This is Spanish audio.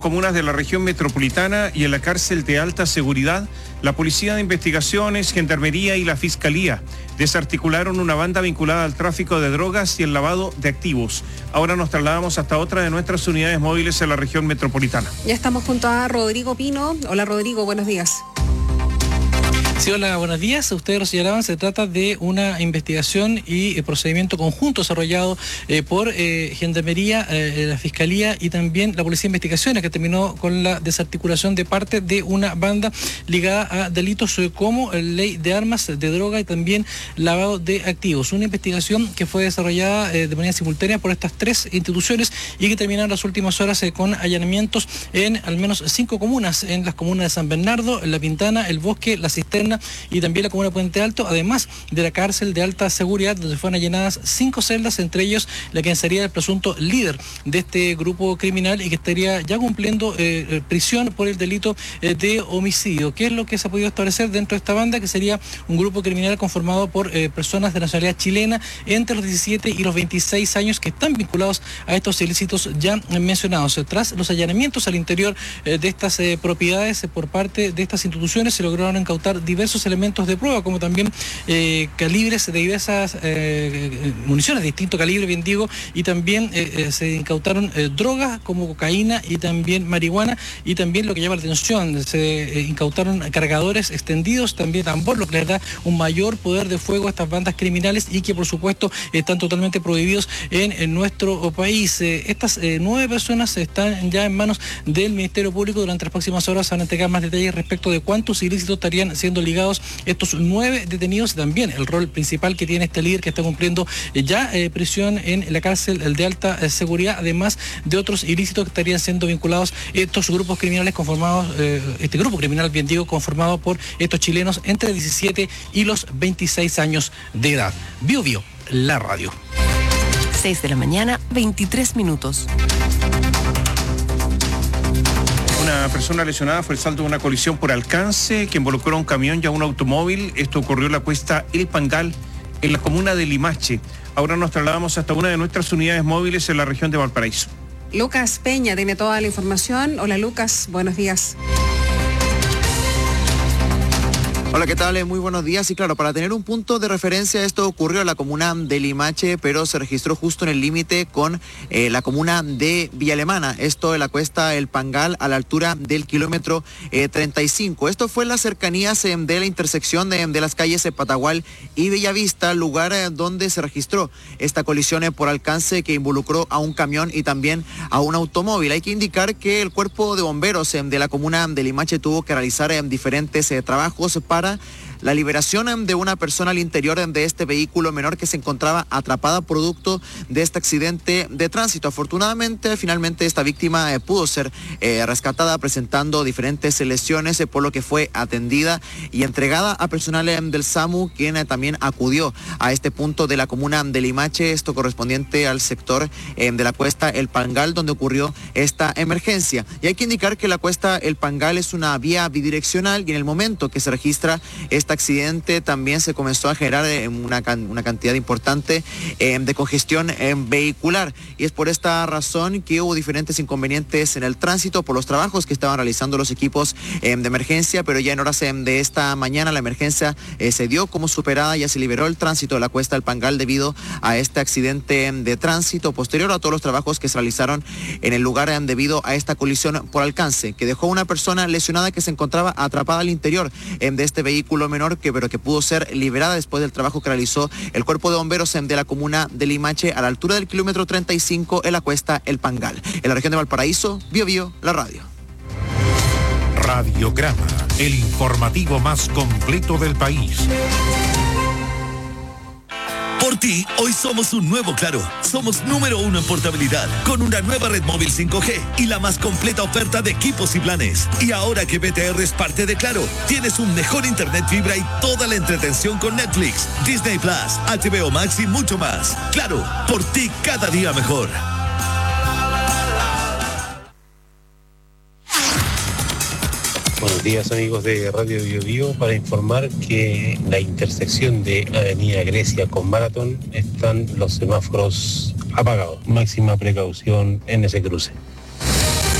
comunas de la región metropolitana y en la cárcel de alta seguridad, la Policía de Investigaciones, Gendarmería y la Fiscalía desarticularon una banda vinculada al tráfico de drogas y el lavado de activos. Ahora nos trasladamos hasta otra de nuestras unidades móviles en la región metropolitana. Ya estamos junto a Rodrigo Pino. Hola Rodrigo, buenos días. Sí, hola, buenos días. Ustedes lo señalaban, se trata de una investigación y procedimiento conjunto desarrollado por Gendarmería, la Fiscalía y también la Policía de Investigaciones, que terminó con la desarticulación de parte de una banda ligada a delitos como ley de armas, de droga y también lavado de activos. Una investigación que fue desarrollada de manera simultánea por estas tres instituciones y que terminaron las últimas horas con allanamientos en al menos 5 comunas, en las comunas de San Bernardo, La Pintana, El Bosque, La Cisterna y también la comuna de Puente Alto, además de la cárcel de alta seguridad, donde fueron allanadas 5 celdas, entre ellos la que sería el presunto líder de este grupo criminal y que estaría ya cumpliendo prisión por el delito de homicidio. ¿Qué es lo que se ha podido establecer dentro de esta banda? Que sería un grupo criminal conformado por personas de nacionalidad chilena entre los 17 y los 26 años que están vinculados a estos ilícitos ya mencionados. Tras los allanamientos al interior de estas propiedades por parte de estas instituciones, se lograron incautar diversos elementos de prueba, como también calibres de diversas municiones de distinto calibre, bien digo, y también se incautaron drogas como cocaína y también marihuana, y también lo que llama la atención, se incautaron cargadores extendidos, también tambor, lo que les da un mayor poder de fuego a estas bandas criminales y que por supuesto están totalmente prohibidos en nuestro país. Estas 9 personas están ya en manos del Ministerio Público. Durante las próximas horas van a entregar más detalles respecto de cuántos ilícitos estarían siendo ligados estos 9 detenidos y también el rol principal que tiene este líder que está cumpliendo ya prisión en la cárcel de alta seguridad, además de otros ilícitos que estarían siendo vinculados estos grupos criminales conformados, este grupo criminal, bien digo, conformado por estos chilenos entre 17 y los 26 años de edad. Bio Bio, la radio. 6 de la mañana, 23 minutos. Una persona lesionada fue el saldo de una colisión por alcance que involucró a un camión y a un automóvil. Esto ocurrió en la cuesta El Pangal, en la comuna de Limache. Ahora nos trasladamos hasta una de nuestras unidades móviles en la región de Valparaíso. Lucas Peña tiene toda la información. Hola Lucas, buenos días. Hola, ¿qué tal? Muy buenos días. Y claro, para tener un punto de referencia, esto ocurrió en la comuna de Limache, pero se registró justo en el límite con la comuna de Villa Alemana. Esto en la cuesta El Pangal, a la altura del kilómetro 35. Esto fue en las cercanías de la intersección de las calles Patagual y Bellavista, lugar donde se registró esta colisión por alcance que involucró a un camión y también a un automóvil. Hay que indicar que el cuerpo de bomberos de la comuna de Limache tuvo que realizar diferentes trabajos para la liberación de una persona al interior de este vehículo menor que se encontraba atrapada producto de este accidente de tránsito. Afortunadamente, finalmente esta víctima pudo ser rescatada presentando diferentes lesiones, por lo que fue atendida y entregada a personal del SAMU, quien también acudió a este punto de la comuna de Limache, esto correspondiente al sector de la cuesta El Pangal, donde ocurrió esta emergencia. Y hay que indicar que la cuesta El Pangal es una vía bidireccional y en el momento que se registra este accidente también se comenzó a generar una cantidad importante de congestión vehicular, y es por esta razón que hubo diferentes inconvenientes en el tránsito por los trabajos que estaban realizando los equipos de emergencia, pero ya en horas de esta mañana la emergencia se dio como superada, ya se liberó el tránsito de la cuesta del Pangal debido a este accidente de tránsito posterior a todos los trabajos que se realizaron en el lugar debido a esta colisión por alcance que dejó una persona lesionada que se encontraba atrapada al interior de este vehículo menor, pero que pudo ser liberada después del trabajo que realizó el cuerpo de bomberos de la comuna de Limache a la altura del kilómetro 35 en la cuesta El Pangal. En la región de Valparaíso, Bio Bio, la radio. Radiograma, el informativo más completo del país. Por ti, hoy somos un nuevo Claro. Somos número 1 en portabilidad, con una nueva red móvil 5G y la más completa oferta de equipos y planes. Y ahora que BTR es parte de Claro, tienes un mejor internet fibra y toda la entretención con Netflix, Disney Plus, HBO Max y mucho más. Claro, por ti cada día mejor. Buenos días amigos de Radio Bio Bio, para informar que en la intersección de Avenida Grecia con Maratón están los semáforos apagados. Máxima precaución en ese cruce.